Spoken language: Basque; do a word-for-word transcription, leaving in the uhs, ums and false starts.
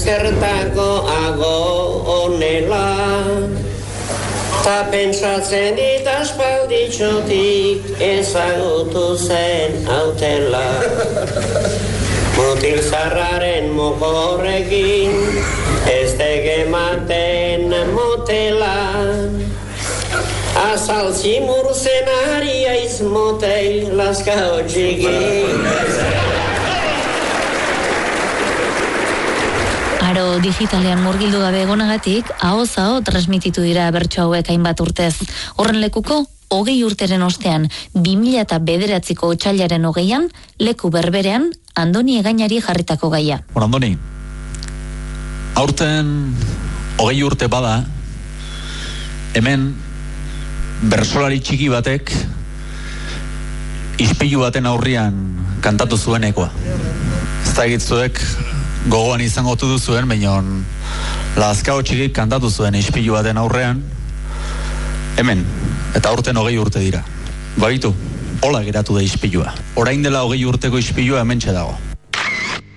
zertako ago onela. Ta pentsatzen dit aspalditxotik ezagutu zen hautela. Mutil zarraren mokorrekin ez tegematen motela. Azaltzi murzen aria izmotei laskao txikin. Aro digitalean murgildu gabe egonagatik, ahoz aho transmititu dira bertso hauek hainbat urtez. Horren lekuko, hogei urteren ostean, bi mila bederatziko otsailaren hogeian, leku berberean, Andoni Egainari jarritako gaia. Bueno, Andoni, aurten hogei urte bada, hemen bersolari txiki batek ispilu baten aurrian kantatu zuenekoa. Ez da egitzuek gogoan izango otu duzuen, baina Lazkao txikik kantatu zuen ispilu baten aurrean, hemen, eta aurten hogei urte dira. Baitu, hola geratu da ispilua. Orain dela hogei urteko ispilua hementxe dago.